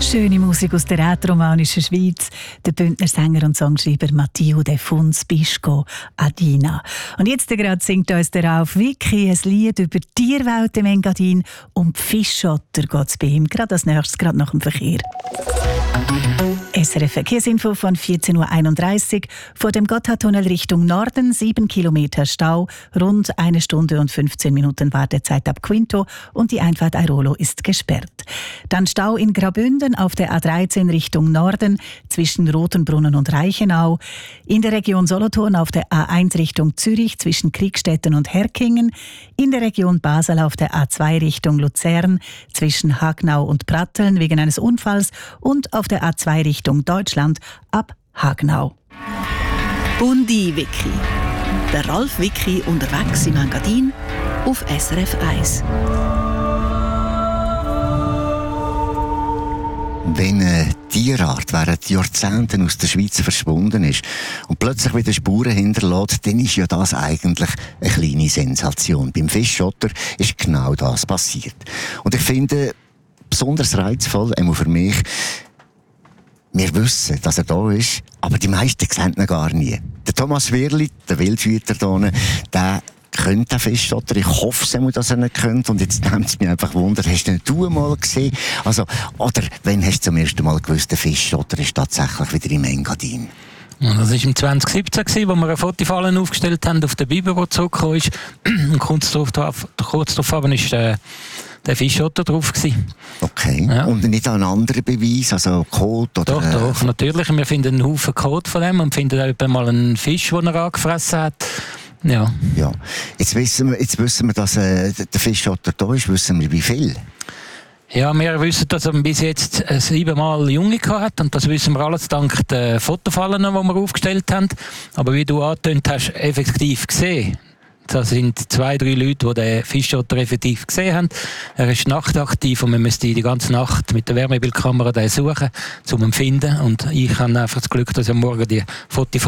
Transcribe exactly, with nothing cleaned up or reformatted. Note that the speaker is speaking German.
Schöne Musik aus der rätoromanischen Schweiz. Der Bündner Sänger und Songschreiber Matteo De Funs Bisco Adina. Und jetzt gerade singt uns der Ralf Wicki ein Lied über die Tierwelt im Engadin. Um die Fischotter geht es bei ihm. Gerade als nächstes, gerade nach dem Verkehr. S R F Verkehrsinfo von vierzehn Uhr einunddreißig. Vor dem Gotthardtunnel Richtung Norden sieben Kilometer Stau, rund eine Stunde und fünfzehn Minuten Wartezeit ab Quinto und die Einfahrt Airolo ist gesperrt. Dann Stau in Graubünden auf der A dreizehn Richtung Norden zwischen Rotenbrunnen und Reichenau. In der Region Solothurn auf der A eins Richtung Zürich zwischen Kriegstetten und Herkingen. In der Region Basel auf der A zwei Richtung Luzern zwischen Hagnau und Pratteln wegen eines Unfalls und auf der A zwei Richtung Deutschland ab Hagnau. Bundi Wiki. Der Ralf Wicki unterwegs im Engadin auf S R F eins. Wenn eine Tierart während Jahrzehnten aus der Schweiz verschwunden ist und plötzlich wieder Spuren hinterlässt, dann ist ja das eigentlich eine kleine Sensation. Beim Fischotter ist genau das passiert. Und ich finde, besonders reizvoll, einmal für mich, wir wissen, dass er da ist, aber die meisten sehen ihn gar nie. Der Thomas Wirli, der Wildhüter hier, der kennt den Fischotter. Ich hoffe es, dass er ihn kennt. Und jetzt nimmt es mich einfach Wunder, hast du ihn du mal gesehen? Also, oder wann hast du zum ersten Mal gewusst, der Fischotter ist tatsächlich wieder im Engadin? Das war im zwanzig siebzehn, wo wir eine Fotofalle aufgestellt haben auf der Bibel, die zurückgekommen ist. Und kurz darauf, kurz darauf war äh, der Fischotter drauf gewesen. Okay. Ja. Und nicht ein anderer Beweis, also Kot oder... Doch, äh, doch, natürlich. Wir finden einen Haufen Kot von dem und finden auch mal einen Fisch, den er angefressen hat. Ja. Ja. Jetzt wissen wir, jetzt wissen wir dass äh, der Fischotter da ist. Wissen wir, wie viel? Ja, wir wissen, dass er bis jetzt siebenmal Junge hat und das wissen wir alles dank der Fotofallen, die wir aufgestellt haben. Aber wie du angetönt hast, effektiv gesehen. Das sind zwei, drei Leute, die den Fischotter effektiv gesehen haben. Er ist nachtaktiv und wir müssen die ganze Nacht mit der Wärmebildkamera den suchen, um ihn zu finden. Und ich habe einfach das Glück, dass ich am Morgen die Fotofalle